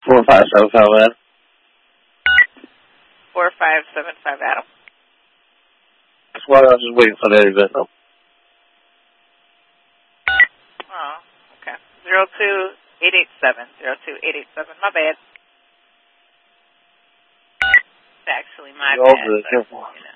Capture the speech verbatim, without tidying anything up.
four five seven five, Adam. four five seven five, Adam. That's why I was just waiting for that event, though. Oh, okay. Zero two eight eight seven. Zero two eight eight seven. My bad. It's actually my You're all bad. good. But, Careful. you know.